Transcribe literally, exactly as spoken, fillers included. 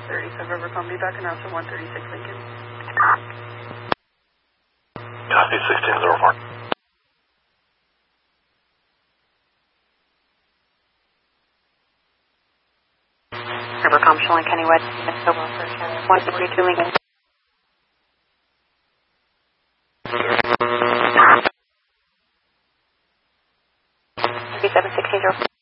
thirty-seven Rivercom, be back in route to one thirty-six Lincoln. Copy, sixteen zero four. Rivercom, showing Kenny West, one forty-two Lincoln. thirty-seven sixteen zero four.